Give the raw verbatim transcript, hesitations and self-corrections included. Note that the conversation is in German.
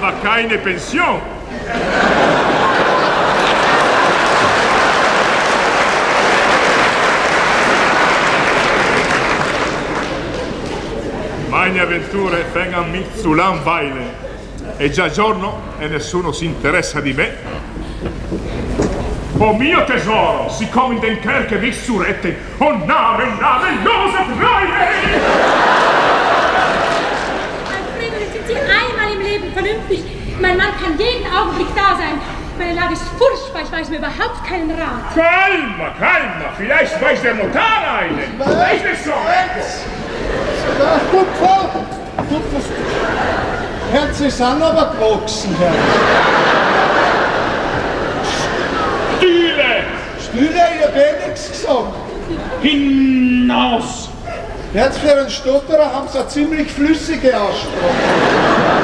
aber keine Pension. Meine avventure vengono mi zu langweilen. È già giorno e nessuno si interessa di me. Oh mio tesoro, si come in den Kerke Vissurette, oh Name, namenlose Treue! Alfredo, jetzt sind Sie einmal im Leben vernünftig. Mein Mann kann jeden Augenblick da sein. Meine Lage ist furchtbar, ich weiß mir überhaupt keinen Rat. Calma, calma, vielleicht weiß der Notar einen. Weiß es so. Ja, gut, Frau. Gut, das Herz ist an, aber gewachsen, Herr. Stühle! Stühle, ich hab eh nichts gesagt. Hinaus! Jetzt für einen Stotterer haben sie eine ziemlich flüssige Aussprache.